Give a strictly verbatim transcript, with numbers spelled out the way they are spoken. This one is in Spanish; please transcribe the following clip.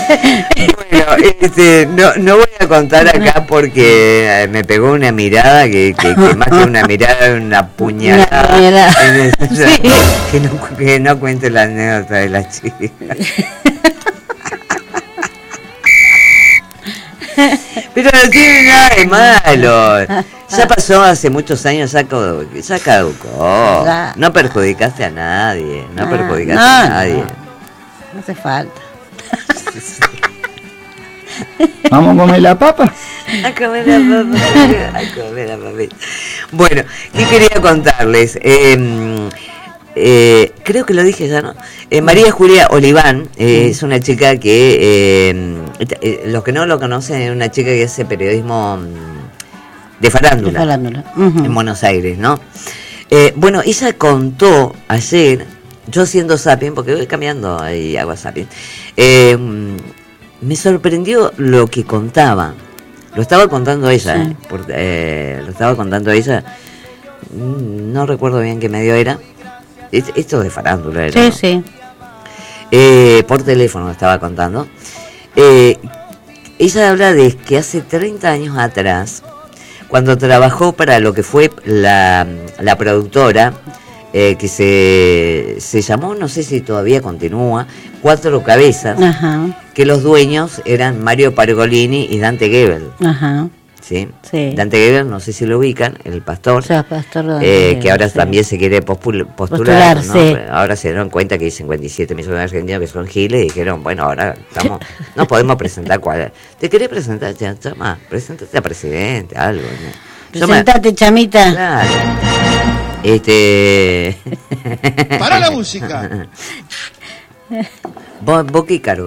Bueno, este, no, no voy a contar acá porque me pegó una mirada que, que, que más que una mirada, una puñalada. Una puñalada. Sí. Que, no, que no cuente la anécdota de la chica. Pero no tiene nada de malo. Ya pasó hace muchos años, ya, ya caducó. No perjudicaste a nadie. No ah, perjudicaste no, a nadie. No, no hace falta. ¿Vamos a comer la papa? A comer la papa. A comer la papita. Bueno, ¿qué quería contarles? Eh, eh, creo que lo dije ya, ¿no? Eh, María Julia Oliván eh, mm. es una chica que, eh, eh, los que no lo conocen, es una chica que hace periodismo de farándula, de farándula. Uh-huh. En Buenos Aires, ¿no? Eh, bueno, ella contó ayer, yo haciendo zapping, porque voy cambiando ahí, hago zapping, eh, me sorprendió lo que contaba. Lo estaba contando ella, sí. eh, por, eh, lo estaba contando ella, no recuerdo bien qué medio era. Esto de farándula era, sí, ¿no? sí. Eh, por teléfono lo estaba contando. Eh, ella habla de que hace treinta años atrás, cuando trabajó para lo que fue la, la productora, eh, que se, se llamó, no sé si todavía continúa, Cuatro Cabezas, ajá. que los dueños eran Mario Pergolini y Dante Gebel. Ajá. ¿Sí? Sí. Dante Gebel, no sé si lo ubican, el pastor, o sea, pastor de eh, que ahora sí. también se quiere postular, postular, ¿no? Sí. Ahora se dieron cuenta que hay cincuenta y siete millones de argentinos que son giles y dijeron, bueno, ahora estamos, no podemos presentar cuál. ¿Te querés presentar, chama? Preséntate a presidente, algo, ¿no? Presentate, chamita. Claro. Este. Para la música. ¿Vos, vos qué cargo